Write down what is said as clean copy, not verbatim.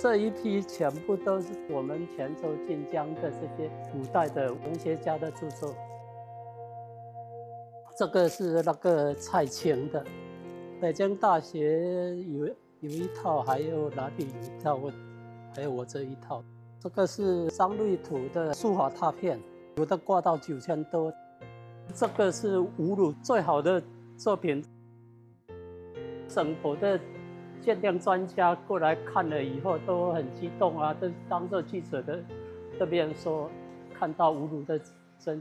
这一批全部都是我们泉州晋江的这些古代的文学家的著作。这个是那个蔡青的，北京大学有一套，还有哪里有一套，还有我这一套。这个是张瑞土的书法拓片，有的挂到9000多。这个是吴鲁最好的作品，省府的鉴定专家过来看了以后都很激动啊，都当作记者的这边说，看到吴鲁的